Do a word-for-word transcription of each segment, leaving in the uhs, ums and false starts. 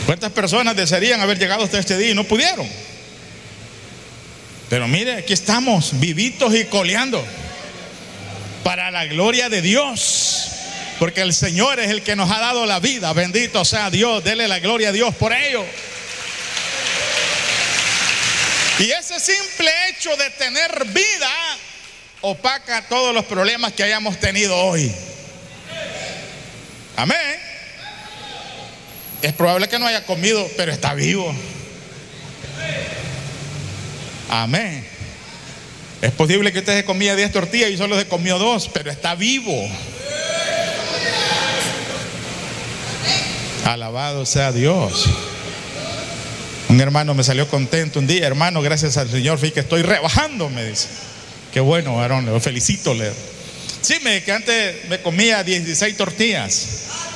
¿Cuántas personas desearían haber llegado hasta este día y no pudieron? Pero mire, aquí estamos, vivitos y coleando, para la gloria de Dios, porque el Señor es el que nos ha dado la vida. Bendito sea Dios, dele la gloria a Dios por ello. Y ese simple hecho de tener vida opaca todos los problemas que hayamos tenido hoy. Amén. Es probable que no haya comido, pero está vivo. Amén. Es posible que usted se comía diez tortillas y solo se comió dos, pero está vivo. Alabado sea Dios. Un hermano me salió contento un día: hermano, gracias al Señor, fíjate que estoy rebajando, me dice. Qué bueno, varón, lo felicito. Le. Sí, me dice que antes me comía dieciséis tortillas.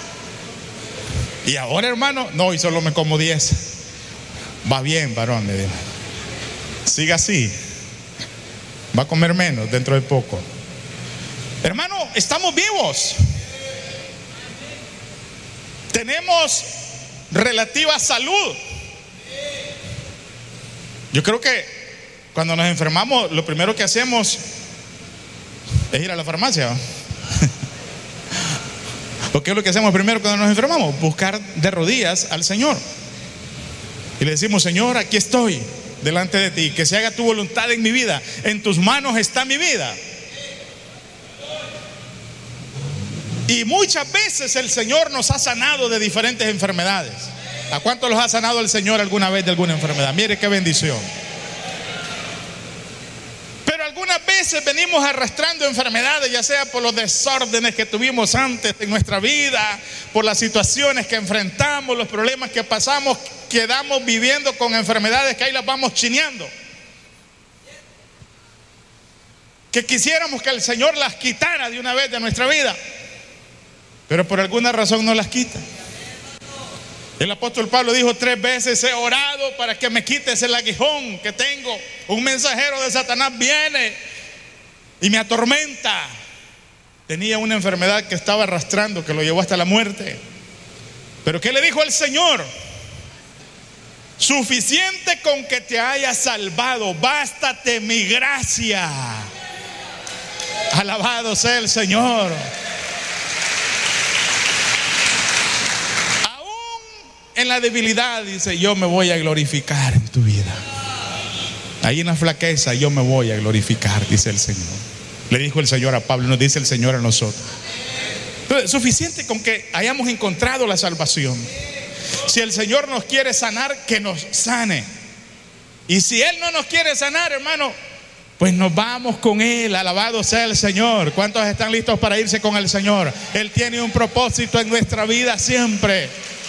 Y ahora, hermano, no, y solo me como diez. Va bien, varón, le digo. Siga así. Va a comer menos dentro de poco. Hermano, estamos vivos. Tenemos relativa salud. Yo creo que cuando nos enfermamos, lo primero que hacemos es ir a la farmacia. ¿O qué es lo que hacemos primero cuando nos enfermamos? Buscar de rodillas al Señor. Y le decimos: Señor, aquí estoy delante de ti, que se haga tu voluntad en mi vida. En tus manos está mi vida. Y muchas veces el Señor nos ha sanado de diferentes enfermedades. ¿A cuántos los ha sanado el Señor alguna vez de alguna enfermedad? Mire qué bendición. Pero algunas veces venimos arrastrando enfermedades, ya sea por los desórdenes que tuvimos antes en nuestra vida, por las situaciones que enfrentamos, los problemas que pasamos, quedamos viviendo con enfermedades que ahí las vamos chineando, que quisiéramos que el Señor las quitara de una vez de nuestra vida, pero por alguna razón no las quita. El apóstol Pablo dijo: tres veces he orado para que me quites el aguijón que tengo. Un mensajero de Satanás viene y me atormenta. Tenía una enfermedad que estaba arrastrando, que lo llevó hasta la muerte. Pero ¿qué le dijo el Señor? Suficiente con que te haya salvado, bástate mi gracia. Alabado sea el Señor. En la debilidad, dice, yo me voy a glorificar en tu vida. Ahí en la flaqueza yo me voy a glorificar, dice el Señor. Le dijo el Señor a Pablo, nos dice el Señor a nosotros. Entonces, suficiente con que hayamos encontrado la salvación. Si el Señor nos quiere sanar, que nos sane. Y si Él no nos quiere sanar, hermano, pues nos vamos con Él. Alabado sea el Señor. ¿Cuántos están listos para irse con el Señor? Él tiene un propósito en nuestra vida siempre.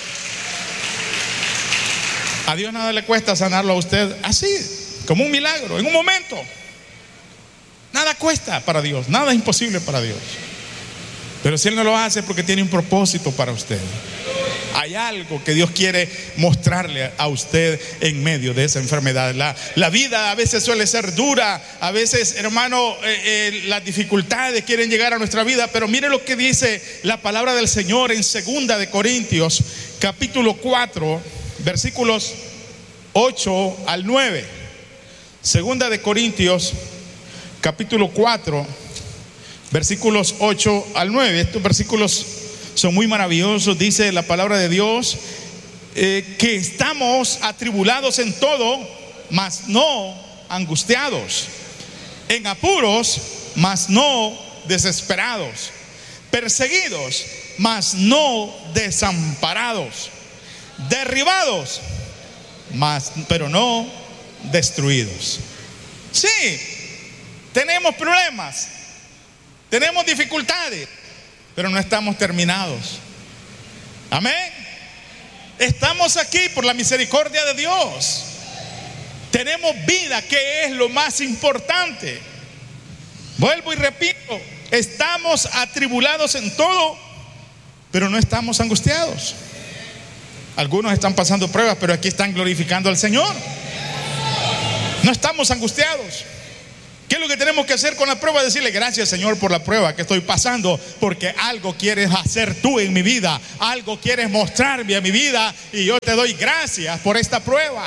A Dios nada le cuesta sanarlo a usted así, como un milagro, en un momento. Nada cuesta para Dios, nada es imposible para Dios. Pero si Él no lo hace es porque tiene un propósito para usted. Hay algo que Dios quiere mostrarle a usted en medio de esa enfermedad. La, la vida a veces suele ser dura, a veces, hermano, eh, eh, las dificultades quieren llegar a nuestra vida. Pero mire lo que dice la palabra del Señor en Segunda de Corintios, capítulo cuatro, versículos ocho al nueve. Segunda de Corintios, capítulo cuatro, versículos ocho al nueve. Estos versículos son muy maravillosos. Dice la palabra de Dios eh, que estamos atribulados en todo, mas no angustiados, en apuros, mas no desesperados, perseguidos, mas no desamparados, derribados, mas, pero no destruidos. Sí, tenemos problemas, tenemos dificultades, pero no estamos terminados. Amén. Estamos aquí por la misericordia de Dios. Tenemos vida, que es lo más importante. Vuelvo y repito, estamos atribulados en todo, pero no estamos angustiados. Algunos están pasando pruebas, pero aquí están glorificando al Señor. No estamos angustiados. ¿Qué es lo que tenemos que hacer con la prueba? Decirle gracias, Señor, por la prueba que estoy pasando, porque algo quieres hacer tú en mi vida, algo quieres mostrarme a mi vida, y yo te doy gracias por esta prueba.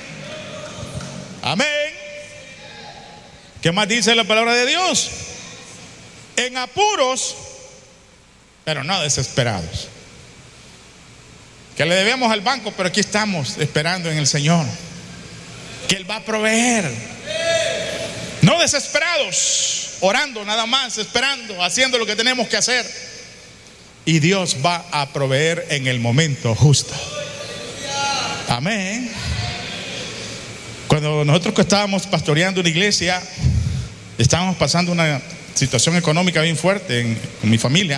Amén. ¿Qué más dice la palabra de Dios? En apuros, pero no desesperados. Que le debemos al banco, pero aquí estamos esperando en el Señor, que Él va a proveer. No desesperados, orando nada más, esperando, haciendo lo que tenemos que hacer. Y Dios va a proveer en el momento justo. Amén. Cuando nosotros que estábamos pastoreando una iglesia, estábamos pasando una situación económica bien fuerte en, en mi familia.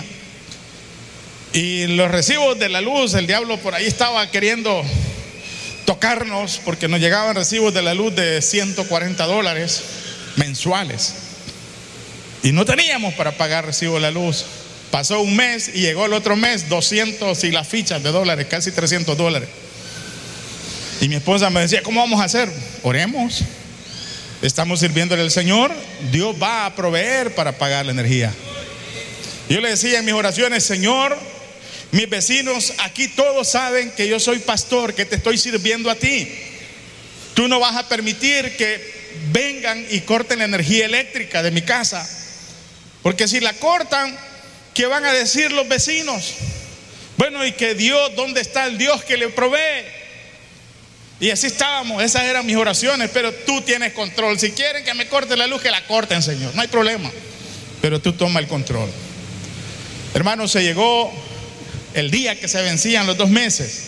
Y los recibos de la luz, el diablo por ahí estaba queriendo tocarnos, porque nos llegaban recibos de la luz de ciento cuarenta dólares mensuales. Y no teníamos para pagar recibo de la luz. Pasó un mes y llegó el otro mes doscientos y las fichas de dólares, casi trescientos dólares. Y mi esposa me decía, ¿cómo vamos a hacer? Oremos. Estamos sirviéndole al Señor. Dios va a proveer para pagar la energía. Yo le decía en mis oraciones, Señor, mis vecinos aquí todos saben que yo soy pastor, que te estoy sirviendo a ti. Tú no vas a permitir que vengan y corten la energía eléctrica de mi casa, porque si la cortan, ¿qué van a decir los vecinos? Bueno, y que Dios, ¿dónde está el Dios que le provee? Y así estábamos, esas eran mis oraciones. Pero tú tienes control. Si quieren que me corten la luz, que la corten, Señor, no hay problema, pero tú toma el control. Hermanos, se llegó el día que se vencían los dos meses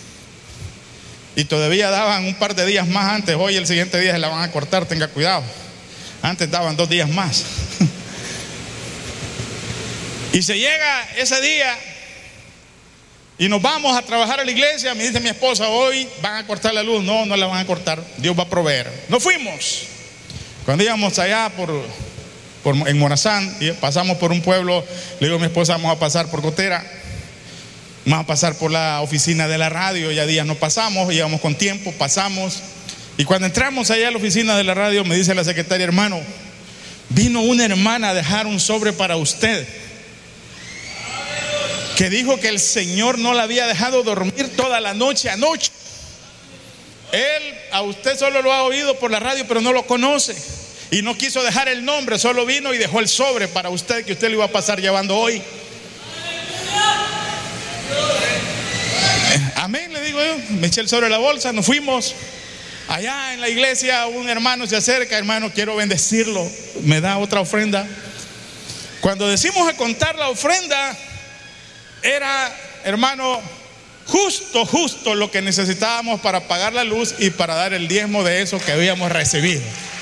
y todavía daban un par de días más antes. Hoy el siguiente día se la van a cortar, tenga cuidado. Antes daban dos días más. Y se llega ese día y nos vamos a trabajar a la iglesia. Me dice mi esposa, hoy van a cortar la luz. No, no la van a cortar, Dios va a proveer. Nos fuimos. Cuando íbamos allá por, por en Morazán, y pasamos por un pueblo, le digo a mi esposa, vamos a pasar por Gotera, vamos a pasar por la oficina de la radio. Ya días no pasamos, íbamos con tiempo, pasamos. Y cuando entramos allá a la oficina de la radio, me dice la secretaria, hermano, vino una hermana a dejar un sobre para usted, que dijo que el Señor no la había dejado dormir toda la noche anoche. Él a usted solo lo ha oído por la radio, pero no lo conoce, y no quiso dejar el nombre, solo vino y dejó el sobre para usted, que usted lo iba a pasar llevando hoy. Amén, le digo yo. Me eché el sobre de la bolsa, nos fuimos. Allá en la iglesia un hermano se acerca, hermano, quiero bendecirlo, me da otra ofrenda. Cuando decimos a contar la ofrenda, era, hermano, justo, justo lo que necesitábamos para pagar la luz y para dar el diezmo de eso que habíamos recibido.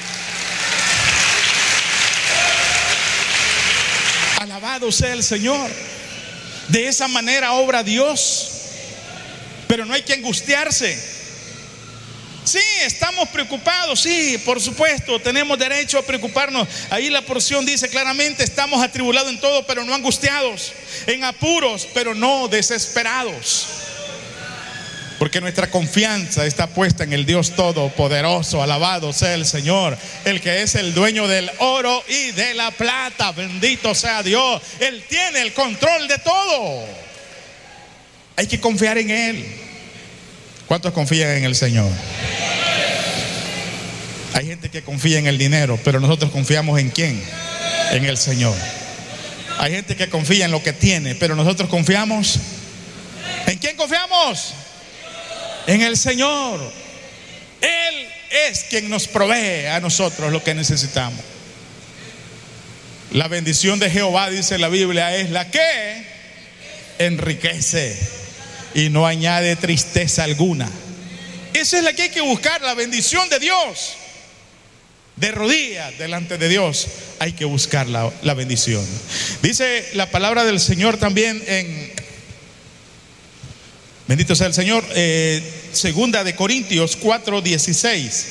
Alabado sea el Señor. De esa manera obra Dios. Pero no hay que angustiarse. Sí, estamos preocupados, sí, por supuesto, tenemos derecho a preocuparnos. Ahí la porción dice claramente, estamos atribulados en todo, pero no angustiados, en apuros, pero no desesperados. Porque nuestra confianza está puesta en el Dios Todopoderoso. Alabado sea el Señor, el que es el dueño del oro y de la plata. Bendito sea Dios. Él tiene el control de todo. Hay que confiar en Él. ¿Cuántos confían en el Señor? Hay gente que confía en el dinero, pero nosotros confiamos ¿en quién? En el Señor. Hay gente que confía en lo que tiene, pero nosotros confiamos ¿en quién confiamos? En el Señor. Él es quien nos provee a nosotros lo que necesitamos. La bendición de Jehová, dice la Biblia, es la que enriquece y no añade tristeza alguna. Esa es la que hay que buscar, la bendición de Dios. De rodillas delante de Dios hay que buscar la, la bendición. Dice la palabra del Señor también en, bendito sea el Señor, eh, segunda de Corintios cuatro dieciséis.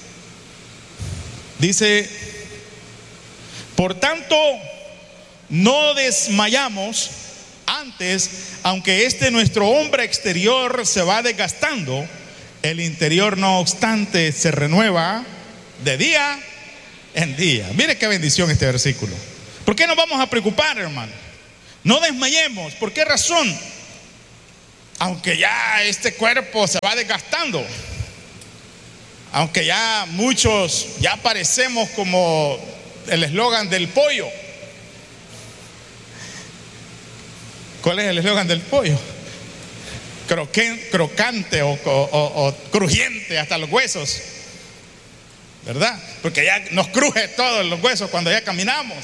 Dice, por tanto no desmayamos. Antes, aunque este nuestro hombre exterior se va desgastando, el interior no obstante se renueva de día en día. Mire qué bendición este versículo. ¿Por qué nos vamos a preocupar, hermano? No desmayemos. ¿Por qué razón? Aunque ya este cuerpo se va desgastando, aunque ya muchos ya parecemos como el eslogan del pollo. ¿Cuál es el eslogan del pollo? Croquen, crocante o, o, o, o crujiente hasta los huesos, ¿verdad? Porque ya nos cruje todos los huesos cuando ya caminamos.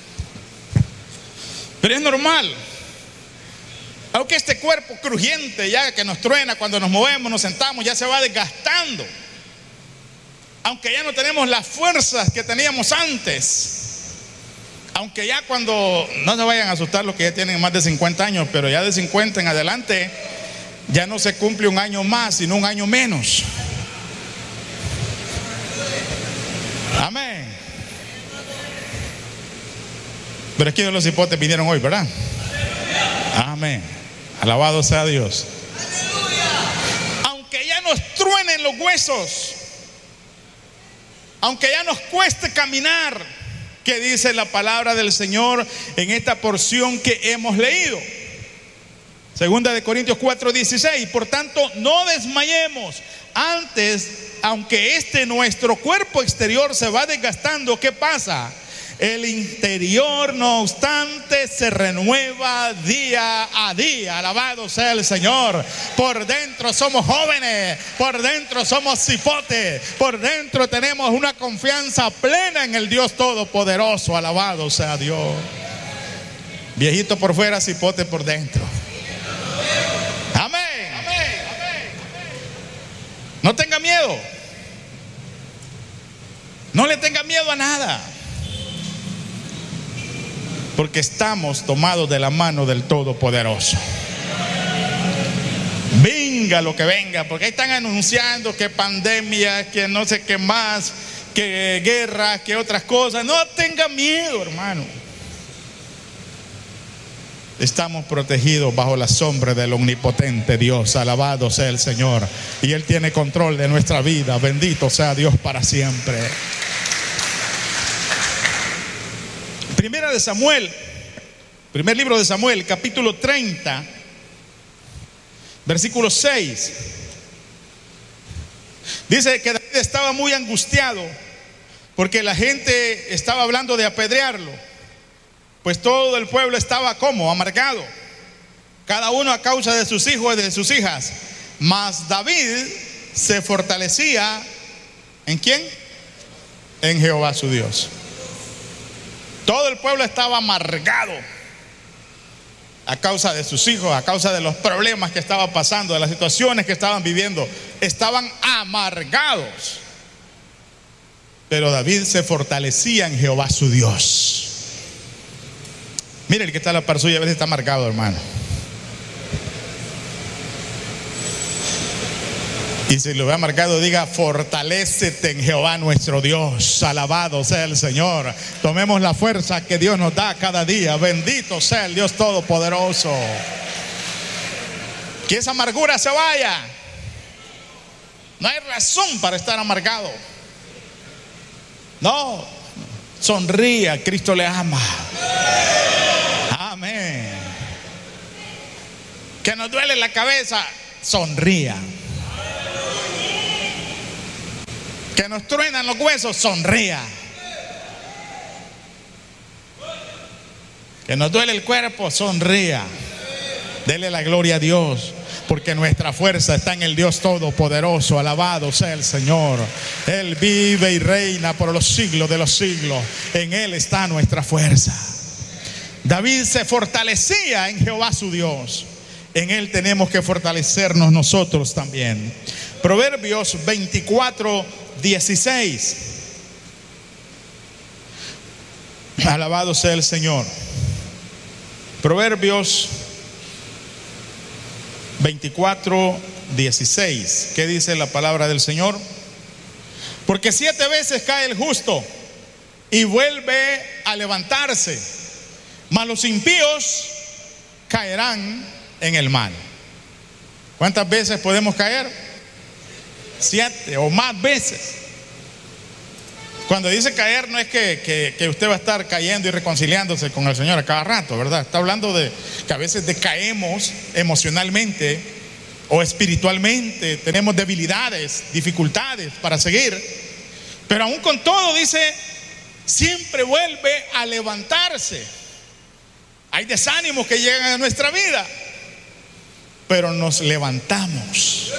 Pero es normal. Aunque este cuerpo crujiente ya que nos truena cuando nos movemos, nos sentamos, ya se va desgastando. Aunque ya no tenemos las fuerzas que teníamos antes. Aunque ya cuando, no se vayan a asustar los que ya tienen más de cincuenta años, pero ya de cincuenta en adelante ya no se cumple un año más, sino un año menos. Amén. Pero aquí los hipotes vinieron hoy, ¿verdad? Amén. Alabado sea Dios. Aunque ya nos truenen los huesos, aunque ya nos cueste caminar, ¿qué dice la palabra del Señor en esta porción que hemos leído? Segunda de Corintios cuatro dieciséis. Por tanto, no desmayemos. Antes, aunque este nuestro cuerpo exterior se va desgastando, ¿qué pasa? El interior, no obstante, se renueva día a día. Alabado sea el Señor. Por dentro somos jóvenes, por dentro somos cipotes, por dentro tenemos una confianza plena en el Dios Todopoderoso. Alabado sea Dios. Viejito por fuera, cipote por dentro. Amén. No tenga miedo. No le tenga miedo a nada. Porque estamos tomados de la mano del Todopoderoso. Venga lo que venga, porque ahí están anunciando que pandemia, que no sé qué más, que guerra, que otras cosas. No tenga miedo, hermano. Estamos protegidos bajo la sombra del omnipotente Dios. Alabado sea el Señor. Y Él tiene control de nuestra vida. Bendito sea Dios para siempre. Primera de Samuel, primer libro de Samuel, capítulo treinta, versículo seis. Dice que David estaba muy angustiado porque la gente estaba hablando de apedrearlo, pues todo el pueblo estaba como amargado, cada uno a causa de sus hijos y de sus hijas. Mas David se fortalecía ¿en quién? En Jehová su Dios. Todo el pueblo estaba amargado a causa de sus hijos, a causa de los problemas que estaban pasando, de las situaciones que estaban viviendo. Estaban amargados. Pero David se fortalecía en Jehová su Dios. Mire, el que está a la par suya a veces está amargado, hermano. Y si lo ve amargado, diga: fortalécete en Jehová nuestro Dios. Alabado sea el Señor. Tomemos la fuerza que Dios nos da cada día. Bendito sea el Dios Todopoderoso. Que esa amargura se vaya. No hay razón para estar amargado. No, sonría, Cristo le ama. Amén. Que nos duele la cabeza, sonría. Que nos truenan los huesos, sonría. Que nos duele el cuerpo, sonría. Dele la gloria a Dios, porque nuestra fuerza está en el Dios Todopoderoso. Alabado sea el Señor. Él vive y reina por los siglos de los siglos. En Él está nuestra fuerza. David se fortalecía en Jehová su Dios. En Él tenemos que fortalecernos nosotros también. Proverbios veinticuatro dieciséis. Alabado sea el Señor. Proverbios veinticuatro dieciséis. ¿Qué dice la palabra del Señor? Porque siete veces cae el justo y vuelve a levantarse, mas los impíos caerán en el mal. ¿Cuántas veces podemos caer? Siete o más veces. Cuando dice caer, no es que, que, que usted va a estar cayendo y reconciliándose con el Señor a cada rato, ¿verdad? Está hablando de que a veces decaemos emocionalmente o espiritualmente, tenemos debilidades, dificultades para seguir, pero aún con todo, dice, siempre vuelve a levantarse. Hay desánimos que llegan a nuestra vida, pero nos levantamos.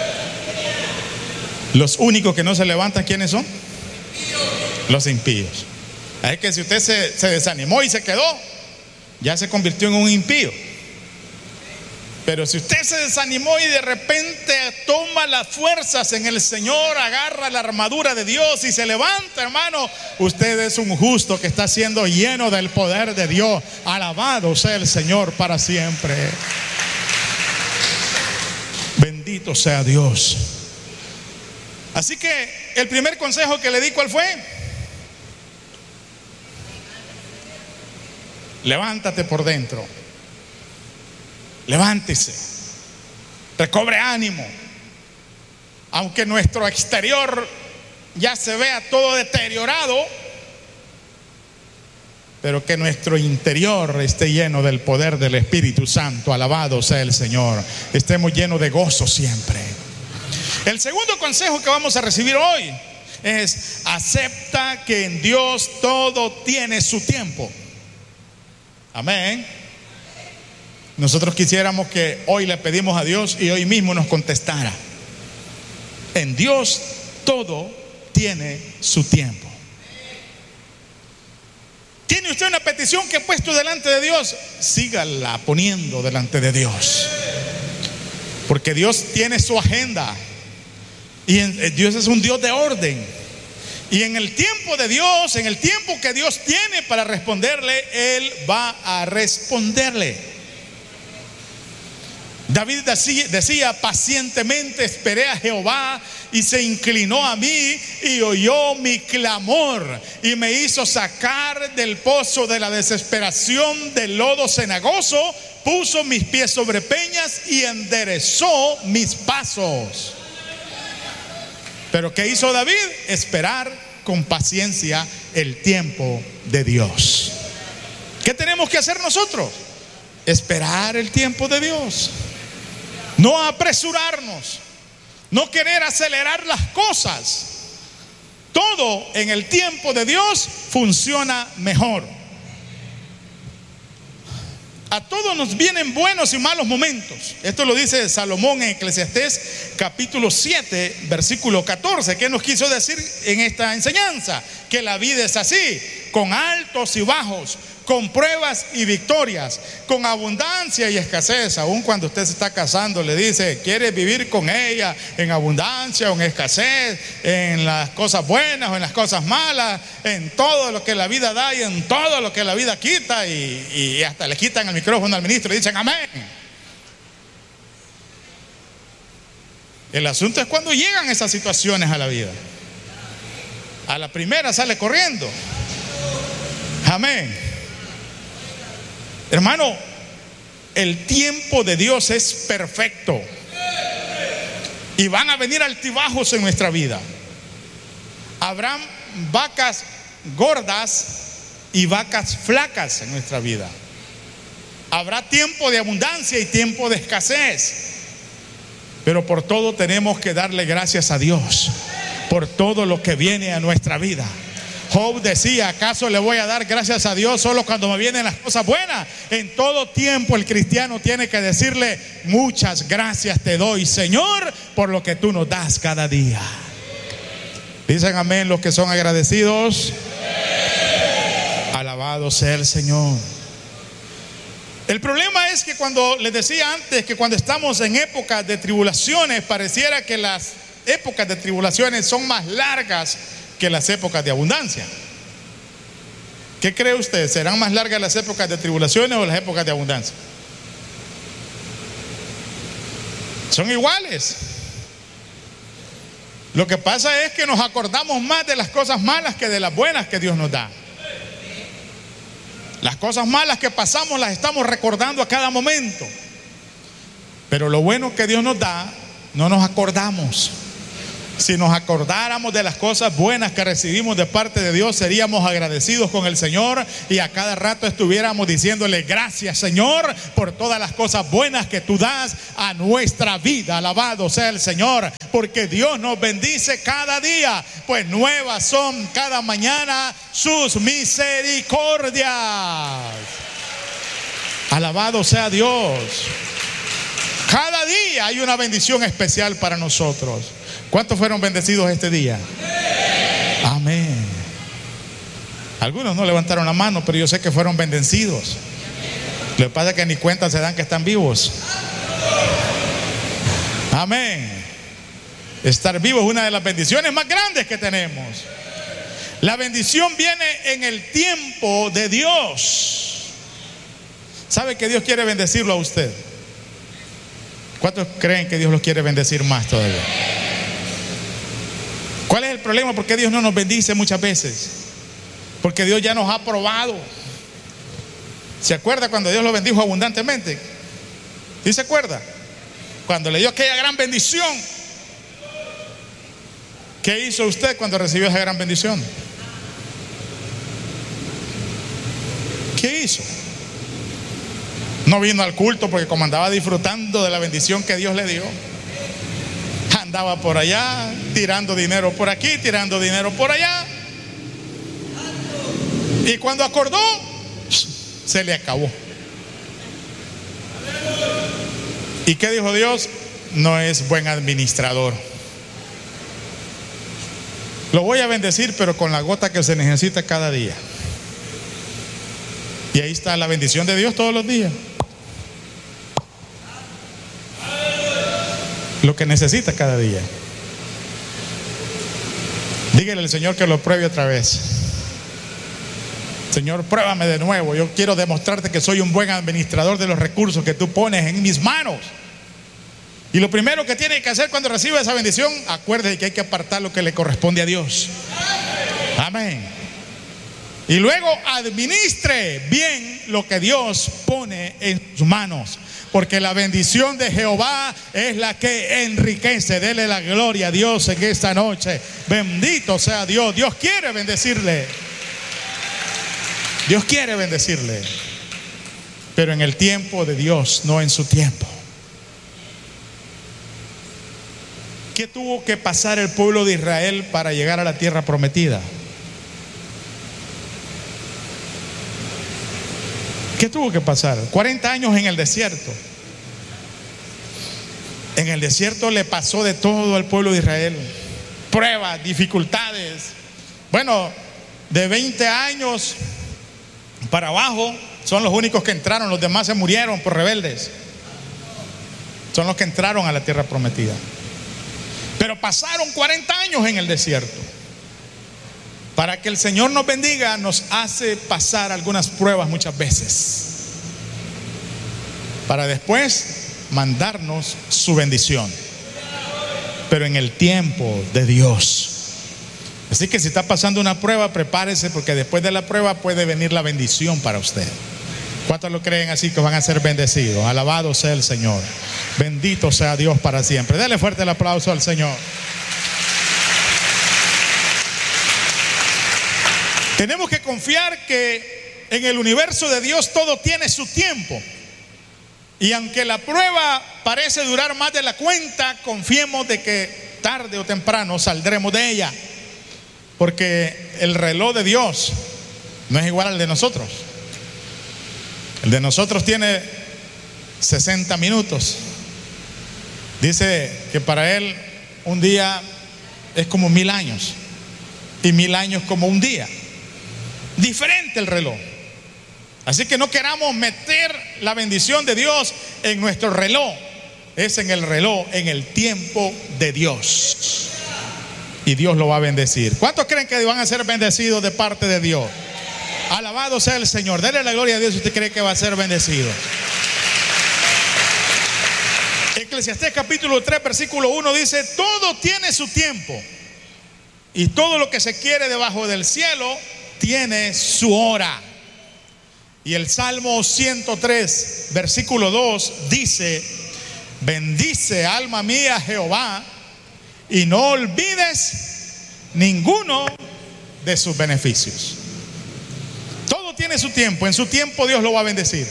Los únicos que no se levantan, ¿quiénes son? Los impíos. Es que si usted se, se desanimó y se quedó, ya se convirtió en un impío. Pero si usted se desanimó y de repente toma las fuerzas en el Señor, agarra la armadura de Dios y se levanta, hermano, usted es un justo que está siendo lleno del poder de Dios. Alabado sea el Señor para siempre. Bendito sea Dios. Así que el primer consejo que le di, ¿cuál fue? Levántate por dentro. Levántese. Recobre ánimo. Aunque nuestro exterior ya se vea todo deteriorado, pero que nuestro interior esté lleno del poder del Espíritu Santo. Alabado sea el Señor. Estemos llenos de gozo siempre. El segundo consejo que vamos a recibir hoy es: acepta que en Dios todo tiene su tiempo. Amén. Nosotros quisiéramos que hoy le pedimos a Dios y hoy mismo nos contestara. En Dios todo tiene su tiempo. ¿Tiene usted una petición que ha puesto delante de Dios? Sígala poniendo delante de Dios, porque Dios tiene su agenda. Y en, Dios es un Dios de orden. Y en el tiempo de Dios, en el tiempo que Dios tiene para responderle, Él va a responderle. David decía, decía pacientemente esperé a Jehová y se inclinó a mí y oyó mi clamor y me hizo sacar del pozo de la desesperación, del lodo cenagoso, puso mis pies sobre peñas y enderezó mis pasos. Pero ¿qué hizo David? Esperar con paciencia el tiempo de Dios. ¿Qué tenemos que hacer nosotros? Esperar el tiempo de Dios. No apresurarnos, no querer acelerar las cosas. Todo en el tiempo de Dios funciona mejor. A todos nos vienen buenos y malos momentos. Esto lo dice Salomón en Eclesiastés capítulo siete, versículo catorce. ¿Qué nos quiso decir en esta enseñanza? Que la vida es así, con altos y bajos, con pruebas y victorias, con abundancia y escasez. Aun cuando usted se está casando, le dice, ¿quiere vivir con ella en abundancia o en escasez? En las cosas buenas o en las cosas malas, en todo lo que la vida da y en todo lo que la vida quita. Y, y hasta le quitan el micrófono al ministro y dicen amén. El asunto es cuando llegan esas situaciones a la vida. A la primera sale corriendo. Amén. Hermano, el tiempo de Dios es perfecto. Y van a venir altibajos en nuestra vida. Habrán vacas gordas y vacas flacas en nuestra vida. Habrá tiempo de abundancia y tiempo de escasez. Pero por todo tenemos que darle gracias a Dios por todo lo que viene a nuestra vida. Job decía, ¿acaso le voy a dar gracias a Dios solo cuando me vienen las cosas buenas? En todo tiempo el cristiano tiene que decirle, muchas gracias te doy, Señor, por lo que tú nos das cada día. Dicen amén los que son agradecidos. Alabado sea el Señor. El problema es que cuando les decía antes que cuando estamos en épocas de tribulaciones, pareciera que las épocas de tribulaciones son más largas que las épocas de abundancia. ¿Qué cree usted? ¿Serán más largas las épocas de tribulaciones o las épocas de abundancia? Son iguales. Lo que pasa es que nos acordamos más de las cosas malas que de las buenas que Dios nos da. Las cosas malas que pasamos las estamos recordando a cada momento, pero lo bueno que Dios nos da no nos acordamos. Si nos acordáramos de las cosas buenas que recibimos de parte de Dios, seríamos agradecidos con el Señor y a cada rato estuviéramos diciéndole gracias, Señor, por todas las cosas buenas que tú das a nuestra vida. Alabado sea el Señor, porque Dios nos bendice cada día, pues nuevas son cada mañana sus misericordias. Alabado sea Dios. Cada día hay una bendición especial para nosotros. ¿Cuántos fueron bendecidos este día? Amén. Algunos no levantaron la mano, pero yo sé que fueron bendecidos. Lo que pasa es que ni cuenta se dan que están vivos. Amén. Estar vivo es una de las bendiciones más grandes que tenemos. La bendición viene en el tiempo de Dios. ¿Sabe que Dios quiere bendecirlo a usted? ¿Cuántos creen que Dios los quiere bendecir más todavía? ¿Cuál es el problema? ¿Por qué Dios no nos bendice muchas veces? Porque Dios ya nos ha probado. ¿Se acuerda cuando Dios lo bendijo abundantemente? ¿Sí se acuerda? Cuando le dio aquella gran bendición. ¿Qué hizo usted cuando recibió esa gran bendición? ¿Qué hizo? No vino al culto porque como andaba disfrutando de la bendición que Dios le dio. Andaba por allá, tirando dinero por aquí, tirando dinero por allá. Y cuando acordó, se le acabó. ¿Y qué dijo Dios? No es buen administrador. Lo voy a bendecir, pero con la gota que se necesita cada día. Y ahí está la bendición de Dios todos los días. Lo que necesita cada día. Dígale al Señor que lo pruebe otra vez. Señor, pruébame de nuevo. Yo quiero demostrarte que soy un buen administrador de los recursos que tú pones en mis manos. Y lo primero que tiene que hacer cuando reciba esa bendición, acuérdese que hay que apartar lo que le corresponde a Dios. Amén. Y luego administre bien lo que Dios pone en sus manos. Porque la bendición de Jehová es la que enriquece. Dele la gloria a Dios en esta noche. Bendito sea Dios. Dios quiere bendecirle. Dios quiere bendecirle. Pero en el tiempo de Dios, no en su tiempo. ¿Qué tuvo que pasar el pueblo de Israel para llegar a la tierra prometida? ¿Qué tuvo que pasar? cuarenta años en el desierto. En el desierto le pasó de todo al pueblo de Israel. Pruebas, dificultades. Bueno, de veinte años para abajo son los únicos que entraron. Los demás se murieron por rebeldes. Son los que entraron a la tierra prometida. Pero pasaron cuarenta años en el desierto. Para que el Señor nos bendiga, nos hace pasar algunas pruebas muchas veces, para después mandarnos su bendición, pero en el tiempo de Dios. Así que si está pasando una prueba, prepárese, porque después de la prueba puede venir la bendición para usted. ¿Cuántos lo creen así que van a ser bendecidos? Alabado sea el Señor. Bendito sea Dios para siempre. Dele fuerte el aplauso al Señor. Tenemos que confiar que en el universo de Dios todo tiene su tiempo. Y aunque la prueba parece durar más de la cuenta, confiemos de que tarde o temprano saldremos de ella. Porque el reloj de Dios no es igual al de nosotros. El de nosotros tiene sesenta minutos. Dice que para Él un día es como mil años. Y mil años como un día. Diferente el reloj. Así que no queramos meter la bendición de Dios en nuestro reloj. Es en el reloj, en el tiempo de Dios. Y Dios lo va a bendecir. ¿Cuántos creen que van a ser bendecidos de parte de Dios? Alabado sea el Señor. Dele la gloria a Dios si usted cree que va a ser bendecido. Eclesiastés capítulo tres versículo uno dice: todo tiene su tiempo, y todo lo que se quiere debajo del cielo tiene su hora. Y el Salmo ciento tres versículo dos dice: bendice alma mía Jehová, y no olvides ninguno de sus beneficios. Todo tiene su tiempo. En su tiempo Dios lo va a bendecir.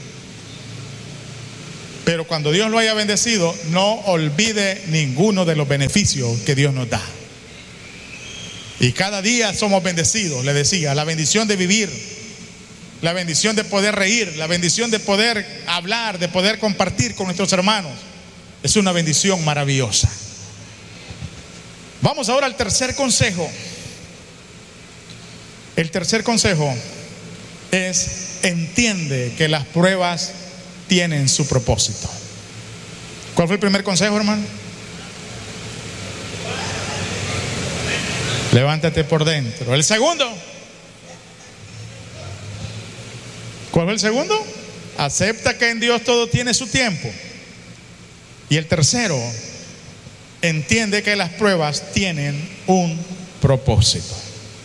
Pero cuando Dios lo haya bendecido, no olvide ninguno de los beneficios que Dios nos da. Y cada día somos bendecidos, le decía, la bendición de vivir, la bendición de poder reír, la bendición de poder hablar, de poder compartir con nuestros hermanos. Es una bendición maravillosa. Vamos ahora al tercer consejo. El tercer consejo es: entiende que las pruebas tienen su propósito. ¿Cuál fue el primer consejo, hermano? Levántate por dentro. El segundo. ¿Cuál fue el segundo? Acepta que en Dios todo tiene su tiempo. Y el tercero, entiende que las pruebas tienen un propósito.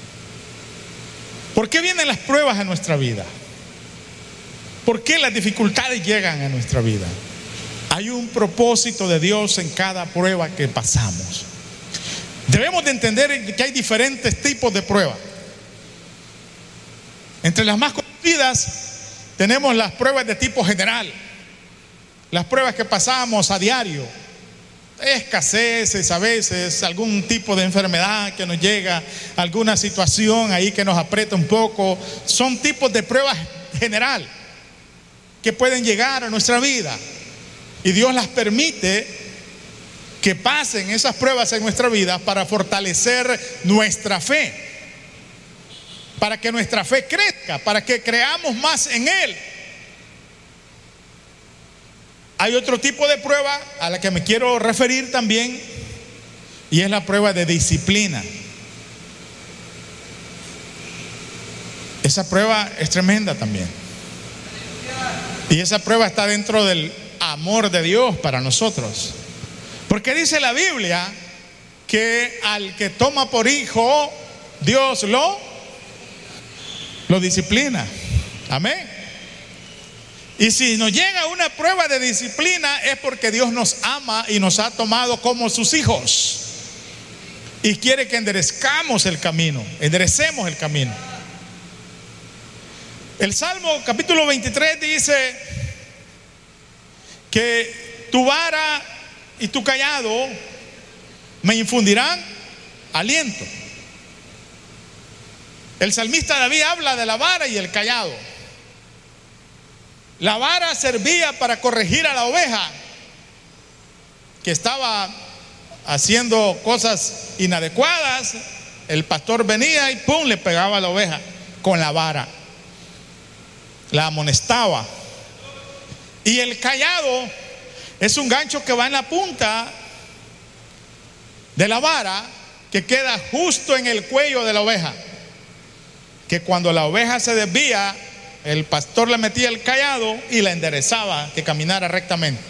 ¿Por qué vienen las pruebas a nuestra vida? ¿Por qué las dificultades llegan a nuestra vida? Hay un propósito de Dios en cada prueba que pasamos. Debemos de entender que hay diferentes tipos de pruebas. Entre las más conocidas tenemos las pruebas de tipo general, las pruebas que pasamos a diario, escaseces a veces, algún tipo de enfermedad que nos llega, alguna situación ahí que nos aprieta un poco. Son tipos de pruebas general que pueden llegar a nuestra vida, y Dios las permite que pasen esas pruebas en nuestra vida para fortalecer nuestra fe, para que nuestra fe crezca, para que creamos más en Él. Hay otro tipo de prueba a la que me quiero referir también, y es la prueba de disciplina. Esa prueba es tremenda también, y esa prueba está dentro del amor de Dios para nosotros, porque dice la Biblia que al que toma por hijo, Dios lo lo disciplina. Amén. Y si nos llega una prueba de disciplina, es porque Dios nos ama y nos ha tomado como sus hijos, y quiere que enderezcamos el camino, enderecemos el camino. El Salmo capítulo veintitrés dice que tu vara y tu callado me infundirán aliento. El salmista David habla de la vara y el callado. La vara servía para corregir a la oveja que estaba haciendo cosas inadecuadas. El pastor venía y pum, le pegaba a la oveja con la vara, la amonestaba. Y el callado es un gancho que va en la punta de la vara, que queda justo en el cuello de la oveja, que cuando la oveja se desvía, el pastor le metía el callado y la enderezaba, que caminara rectamente.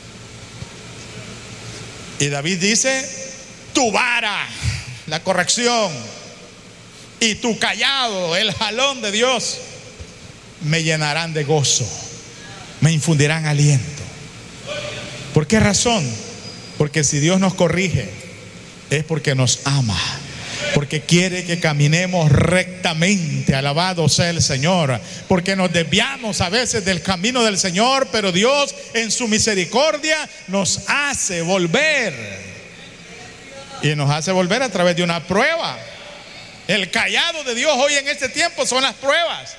Y David dice: tu vara, la corrección, y tu callado, el jalón de Dios, me llenarán de gozo, me infundirán aliento. ¿Por qué razón? Porque si Dios nos corrige, es porque nos ama, porque quiere que caminemos rectamente. Alabado sea el Señor. Porque nos desviamos a veces del camino del Señor, pero Dios en su misericordia nos hace volver, y nos hace volver a través de una prueba. El callado de Dios hoy en este tiempo son las pruebas.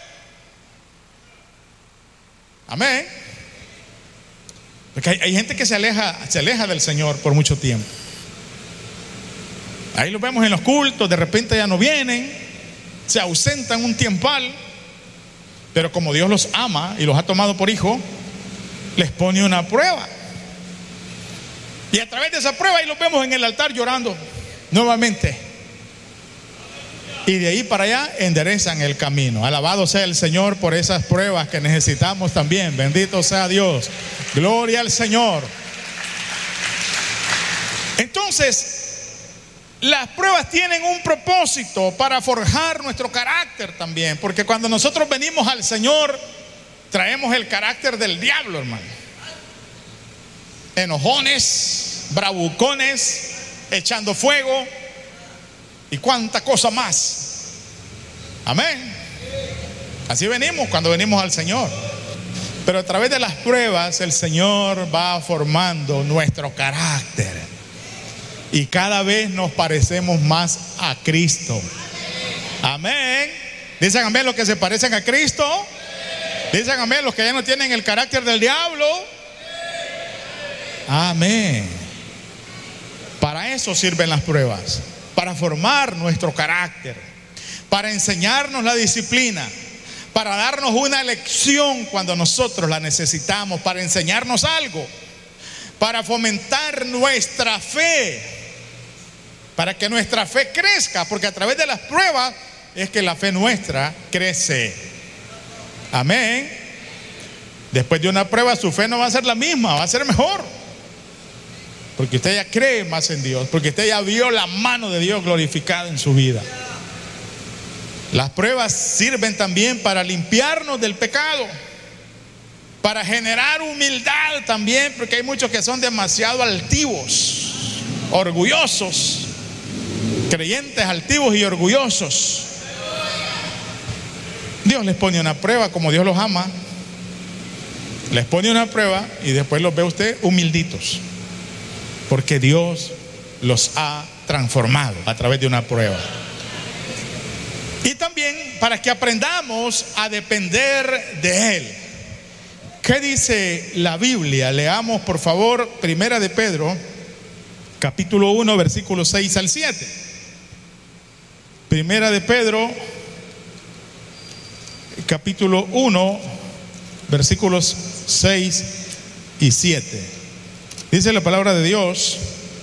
Amén. Porque hay, hay gente que se aleja, se aleja del Señor por mucho tiempo. Ahí los vemos en los cultos, de repente ya no vienen, se ausentan un tiempal, pero como Dios los ama y los ha tomado por hijo, les pone una prueba. Y a través de esa prueba ahí los vemos en el altar llorando nuevamente. Y de ahí para allá enderezan el camino. Alabado sea el Señor por esas pruebas que necesitamos también. Bendito sea Dios. Gloria al Señor. Entonces, las pruebas tienen un propósito para forjar nuestro carácter también. Porque cuando nosotros venimos al Señor, traemos el carácter del diablo, hermano. Enojones, bravucones, echando fuego y cuánta cosa más. Amén. Así venimos cuando venimos al Señor. Pero a través de las pruebas el Señor va formando nuestro carácter y cada vez nos parecemos más a Cristo. Amén. Dicen amén los que se parecen a Cristo. Dicen amén los que ya no tienen el carácter del diablo. Amén. Para eso sirven las pruebas, para formar nuestro carácter, para enseñarnos la disciplina, para darnos una lección cuando nosotros la necesitamos, para enseñarnos algo, para fomentar nuestra fe, para que nuestra fe crezca, porque a través de las pruebas es que la fe nuestra crece. Amén. Después de una prueba su fe no va a ser la misma, va a ser mejor, porque usted ya cree más en Dios, porque usted ya vio la mano de Dios glorificada en su vida. Las pruebas sirven también para limpiarnos del pecado, para generar humildad también, porque hay muchos que son demasiado altivos, orgullosos, creyentes altivos y orgullosos. Dios les pone una prueba como Dios los ama, les pone una prueba y después los ve usted humilditos, porque Dios los ha transformado a través de una prueba. Y también para que aprendamos a depender de Él. ¿Qué dice la Biblia? Leamos por favor Primera de Pedro, capítulo uno, versículos seis al siete. Primera de Pedro, capítulo uno, versículos seis y siete. Dice la palabra de Dios: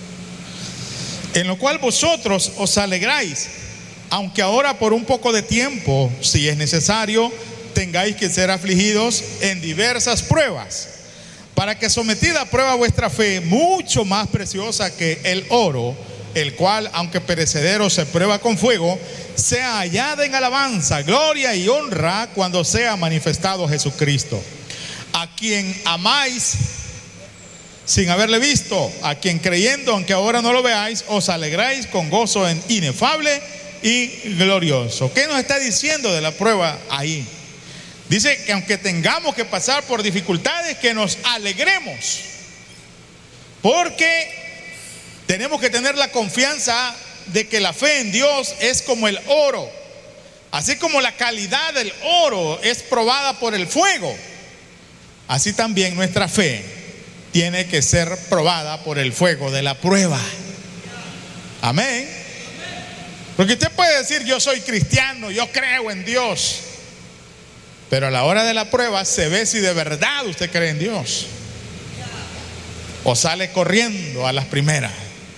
en lo cual vosotros os alegráis, aunque ahora por un poco de tiempo, si es necesario, tengáis que ser afligidos en diversas pruebas, para que sometida a prueba vuestra fe, mucho más preciosa que el oro, el cual, aunque perecedero, se prueba con fuego, sea hallada en alabanza, gloria y honra cuando sea manifestado Jesucristo, a quien amáis sin haberle visto, a quien creyendo, aunque ahora no lo veáis, os alegráis con gozo inefable y glorioso. ¿Qué nos está diciendo de la prueba ahí? Dice que aunque tengamos que pasar por dificultades, que nos alegremos, porque tenemos que tener la confianza de que la fe en Dios es como el oro. Así como la calidad del oro es probada por el fuego, así también nuestra fe tiene que ser probada por el fuego de la prueba. Amén. Porque usted puede decir: yo soy cristiano, yo creo en Dios, pero a la hora de la prueba se ve si de verdad usted cree en Dios, o sale corriendo a las primeras,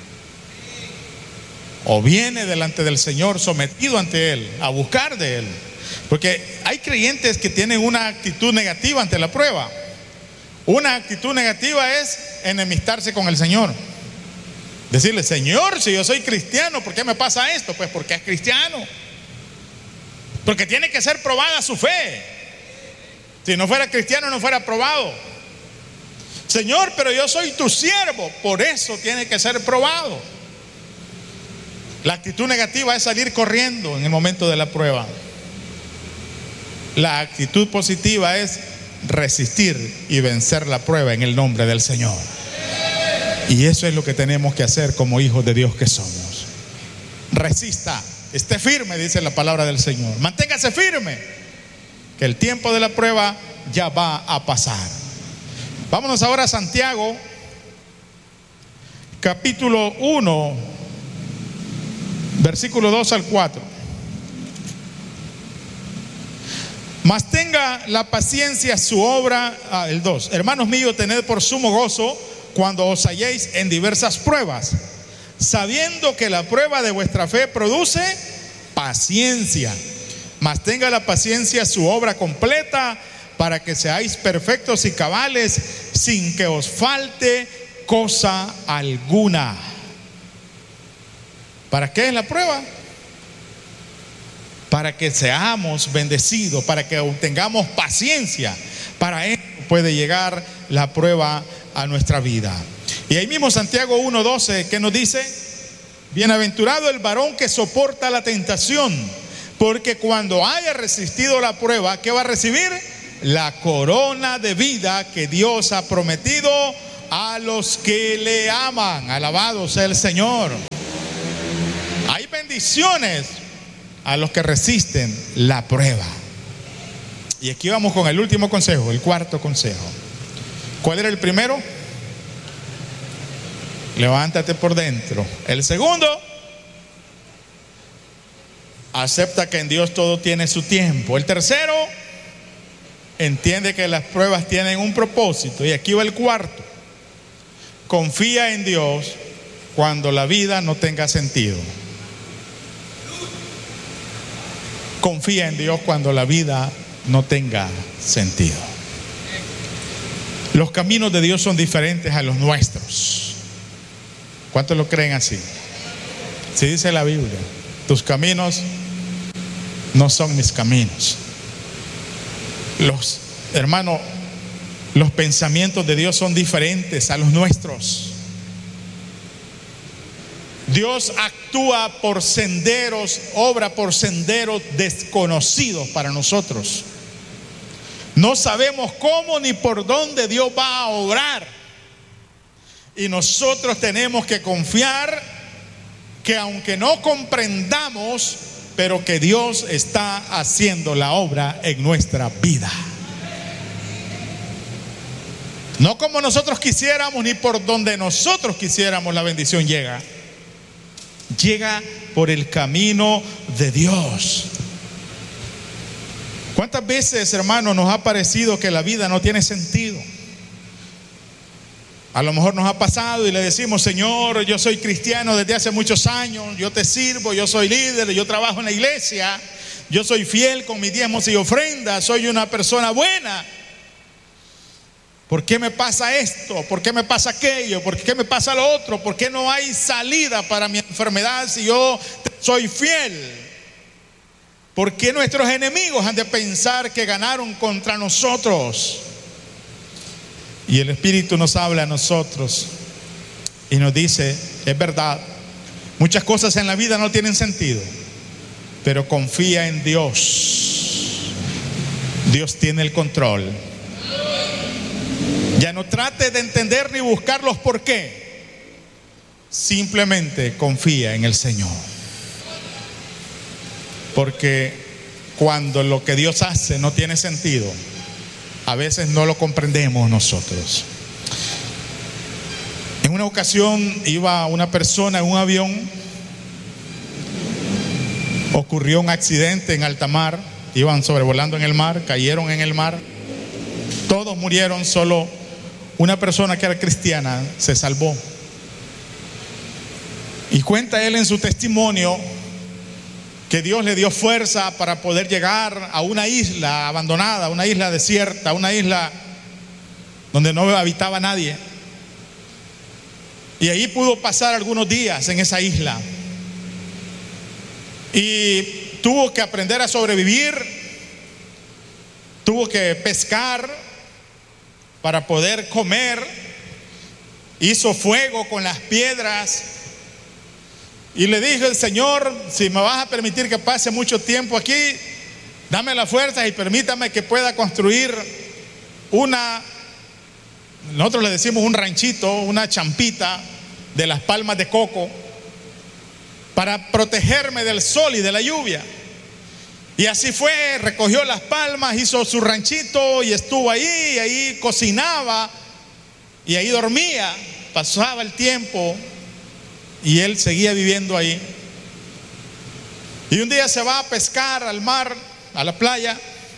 o viene delante del Señor sometido ante Él, a buscar de Él. Porque hay creyentes que tienen una actitud negativa ante la prueba. Una actitud negativa es enemistarse con el Señor, decirle: Señor, si yo soy cristiano, ¿por qué me pasa esto? Pues porque es cristiano, porque tiene que ser probada su fe. Si no fuera cristiano, no fuera probado. Señor, pero yo soy tu siervo, por eso tiene que ser probado. La actitud negativa es salir corriendo en el momento de la prueba. La actitud positiva es resistir y vencer la prueba en el nombre del Señor. Y eso es lo que tenemos que hacer como hijos de Dios que somos. Resista, esté firme, dice la palabra del Señor. Manténgase firme, que el tiempo de la prueba ya va a pasar. Vámonos ahora a Santiago, capítulo uno, versículo dos al cuatro. Mas tenga la paciencia su obra, ah, el dos. Hermanos míos, tened por sumo gozo cuando os halléis en diversas pruebas, sabiendo que la prueba de vuestra fe produce paciencia. Mas tenga la paciencia su obra completa, para que seáis perfectos y cabales, sin que os falte cosa alguna. ¿Para qué es la prueba? Para que seamos bendecidos, para que obtengamos paciencia. Para eso puede llegar la prueba a nuestra vida. Y ahí mismo Santiago uno doce, ¿qué nos dice? Bienaventurado el varón que soporta la tentación, porque cuando haya resistido la prueba, ¿qué va a recibir? La corona de vida que Dios ha prometido a los que le aman. Alabado sea el Señor. Hay bendiciones a los que resisten la prueba. Y aquí vamos con el último consejo, el cuarto consejo. ¿Cuál era el primero? Levántate por dentro. El segundo, acepta que en Dios todo tiene su tiempo. El tercero, entiende que las pruebas tienen un propósito. Y aquí va el cuarto. Confía en Dios cuando la vida no tenga sentido. Confía en Dios cuando la vida no tenga sentido. Los caminos de Dios son diferentes a los nuestros. ¿Cuántos lo creen así? Si dice la Biblia, tus caminos no son mis caminos. Los hermanos, los pensamientos de Dios son diferentes a los nuestros. Dios actúa por senderos, obra por senderos desconocidos para nosotros. No sabemos cómo ni por dónde Dios va a obrar. Y nosotros tenemos que confiar que aunque no comprendamos, pero que Dios está haciendo la obra en nuestra vida. No como nosotros quisiéramos ni por donde nosotros quisiéramos la bendición llega. Llega por el camino de Dios. ¿Cuántas veces, hermano, nos ha parecido que la vida no tiene sentido? A lo mejor nos ha pasado y le decimos: Señor, yo soy cristiano desde hace muchos años, yo te sirvo, yo soy líder, yo trabajo en la iglesia, yo soy fiel con mis diezmos y ofrendas, soy una persona buena. ¿Por qué me pasa esto? ¿Por qué me pasa aquello? ¿Por qué me pasa lo otro? ¿Por qué no hay salida para mi enfermedad si yo soy fiel? ¿Por qué nuestros enemigos han de pensar que ganaron contra nosotros? Y el Espíritu nos habla a nosotros y nos dice: es verdad, muchas cosas en la vida no tienen sentido, pero confía en Dios. Dios tiene el control. Ya no trate de entender ni buscar los por qué. Simplemente confía en el Señor. Porque cuando lo que Dios hace no tiene sentido, a veces no lo comprendemos nosotros. En una ocasión iba una persona en un avión. Ocurrió un accidente en alta mar. Iban sobrevolando en el mar, cayeron en el mar. Todos murieron, solo una persona que era cristiana se salvó. Y cuenta él en su testimonio que Dios le dio fuerza para poder llegar a una isla abandonada, una isla desierta, una isla donde no habitaba nadie. Y ahí pudo pasar algunos días en esa isla. Y tuvo que aprender a sobrevivir, tuvo que pescar para poder comer, hizo fuego con las piedras. Y le dijo el Señor: si me vas a permitir que pase mucho tiempo aquí, dame la fuerza y permítame que pueda construir una, nosotros le decimos un ranchito, una champita de las palmas de coco, para protegerme del sol y de la lluvia. Y así fue, recogió las palmas, hizo su ranchito y estuvo ahí, y ahí cocinaba y ahí dormía, pasaba el tiempo. Y él seguía viviendo ahí. Y un día se va a pescar al mar, a la playa.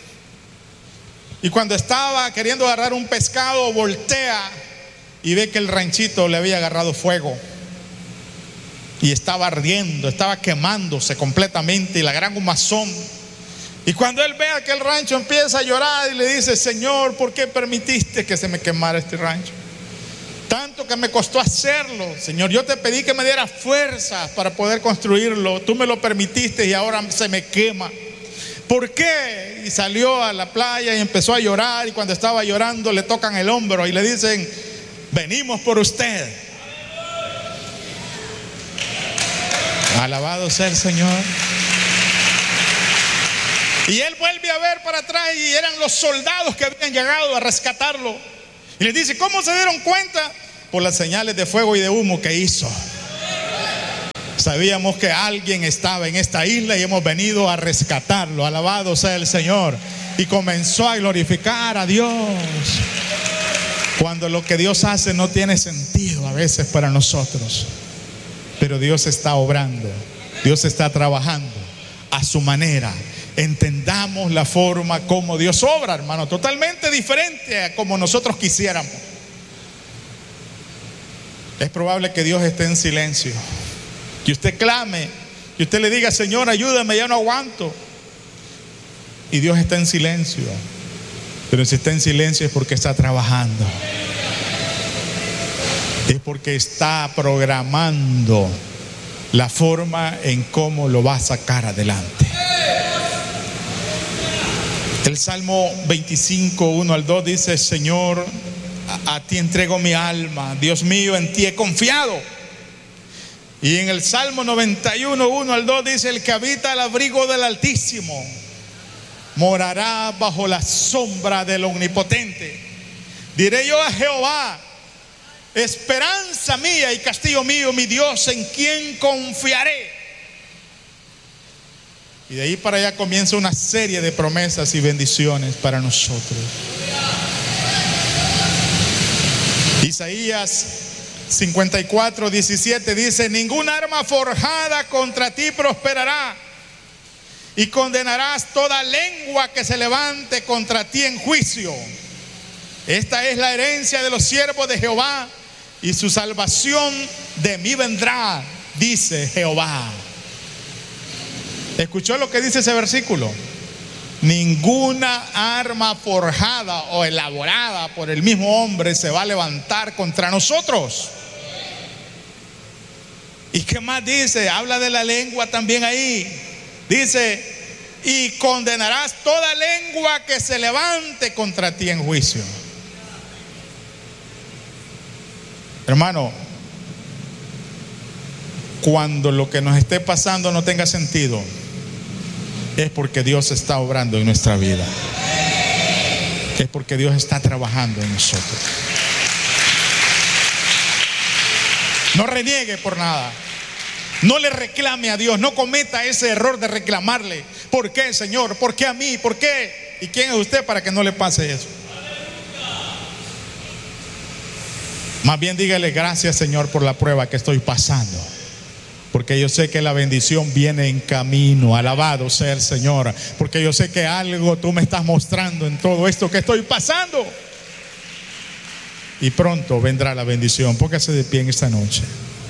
Y cuando estaba queriendo agarrar un pescado, voltea y ve que el ranchito le había agarrado fuego. Y estaba ardiendo, estaba quemándose completamente, y la gran humazón. Y cuando él ve aquel rancho, empieza a llorar y le dice: Señor, ¿por qué permitiste que se me quemara este rancho? Tanto que me costó hacerlo, Señor. Yo te pedí que me dieras fuerzas para poder construirlo. Tú me lo permitiste y ahora se me quema. ¿Por qué? Y salió a la playa y empezó a llorar. Y cuando estaba llorando le tocan el hombro y le dicen: venimos por usted. Alabado sea el Señor. Y él vuelve a ver para atrás y eran los soldados que habían llegado a rescatarlo. Y les dice, ¿cómo se dieron cuenta? Por las señales de fuego y de humo que hizo. Sabíamos que alguien estaba en esta isla y hemos venido a rescatarlo. Alabado sea el Señor. Y comenzó a glorificar a Dios. Cuando lo que Dios hace no tiene sentido a veces para nosotros, pero Dios está obrando, Dios está trabajando a su manera. Entendamos la forma como Dios obra, hermano, totalmente diferente a como nosotros quisiéramos. Es probable que Dios esté en silencio, que usted clame, que usted le diga, Señor, ayúdame, ya no aguanto. Y Dios está en silencio. Pero si está en silencio es porque está trabajando. Es porque está programando la forma en cómo lo va a sacar adelante. El Salmo veinticinco, uno al dos dice, Señor, a, a ti entrego mi alma. Dios mío, en ti he confiado. Y en el Salmo noventa y uno, uno al dos dice, el que habita al abrigo del Altísimo morará bajo la sombra del Omnipotente. Diré yo a Jehová, esperanza mía y castillo mío, mi Dios, en quien confiaré. Y de ahí para allá comienza una serie de promesas y bendiciones para nosotros. Isaías cincuenta y cuatro, diecisiete dice, ninguna arma forjada contra ti prosperará, y condenarás toda lengua que se levante contra ti en juicio. Esta es la herencia de los siervos de Jehová, y su salvación de mí vendrá, dice Jehová. ¿Escuchó lo que dice ese versículo? Ninguna arma forjada o elaborada por el mismo hombre se va a levantar contra nosotros. ¿Y qué más dice? Habla de la lengua también ahí. Dice, y condenarás toda lengua que se levante contra ti en juicio. Hermano, cuando lo que nos esté pasando no tenga sentido, es porque Dios está obrando en nuestra vida. Es porque Dios está trabajando en nosotros. No reniegue por nada. No le reclame a Dios, no cometa ese error de reclamarle. ¿Por qué, Señor? ¿Por qué a mí? ¿Por qué? ¿Y quién es usted para que no le pase eso? Más bien dígale, gracias, Señor, por la prueba que estoy pasando, porque yo sé que la bendición viene en camino. Alabado sea el Señor, porque yo sé que algo tú me estás mostrando en todo esto que estoy pasando, y pronto vendrá la bendición. Póngase de pie en esta noche.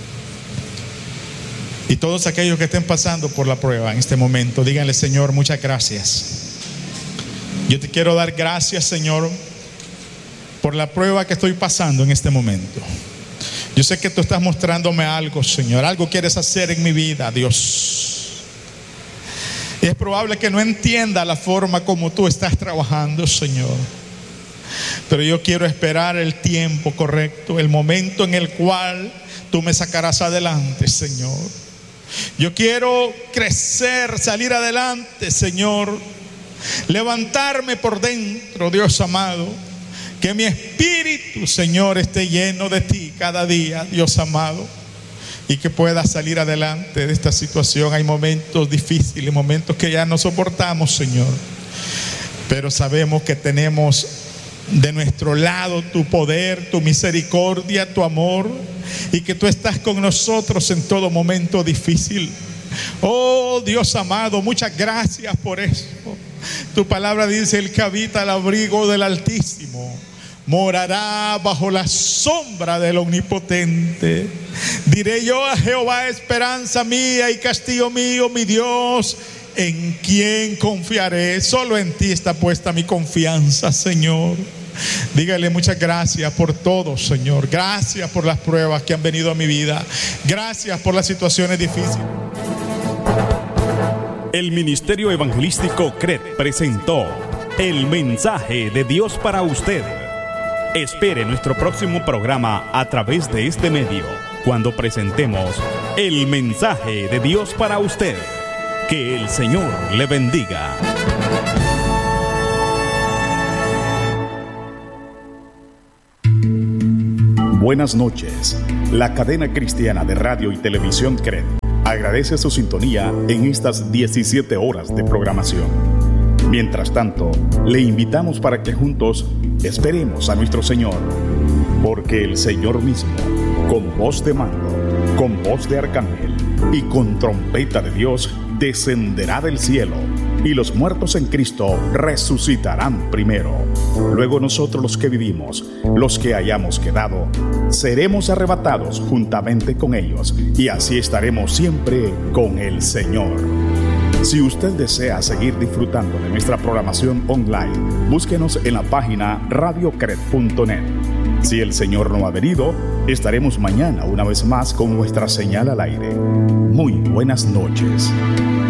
Y todos aquellos que estén pasando por la prueba en este momento, díganle, Señor, muchas gracias. Yo te quiero dar gracias, Señor, por la prueba que estoy pasando en este momento. Yo sé que tú estás mostrándome algo, Señor. Algo quieres hacer en mi vida, Dios. Y es probable que no entienda la forma como tú estás trabajando, Señor. Pero yo quiero esperar el tiempo correcto, el momento en el cual tú me sacarás adelante, Señor. Yo quiero crecer, salir adelante, Señor. Levantarme por dentro, Dios amado. Que mi espíritu, Señor, esté lleno de ti cada día, Dios amado. Y que pueda salir adelante de esta situación. Hay momentos difíciles, momentos que ya no soportamos, Señor. Pero sabemos que tenemos de nuestro lado tu poder, tu misericordia, tu amor, y que tú estás con nosotros en todo momento difícil. Oh Dios amado, muchas gracias por eso. Tu palabra dice, el que habita al abrigo del Altísimo morará bajo la sombra del Omnipotente. Diré yo a Jehová, esperanza mía y castillo mío, mi Dios, en quien confiaré. Solo en ti está puesta mi confianza, Señor. Dígale muchas gracias por todo, Señor. Gracias por las pruebas que han venido a mi vida. Gracias por las situaciones difíciles. El Ministerio Evangelístico C R E T presentó el mensaje de Dios para usted. Espere nuestro próximo programa a través de este medio. cuando presentemos el mensaje de Dios para usted. Que el Señor le bendiga. Buenas noches. La cadena cristiana de radio y televisión C R E T agradece su sintonía en estas diecisiete horas de programación. Mientras tanto, le invitamos para que juntos esperemos a nuestro Señor, porque el Señor mismo, con voz de mando, con voz de arcángel y con trompeta de Dios, descenderá del cielo, y los muertos en Cristo resucitarán primero. Luego nosotros los que vivimos, los que hayamos quedado, seremos arrebatados juntamente con ellos, y así estaremos siempre con el Señor. Si usted desea seguir disfrutando de nuestra programación online, búsquenos en la página radio cret punto net. Si el Señor no ha venido, estaremos mañana una vez más con nuestra señal al aire. Muy buenas noches.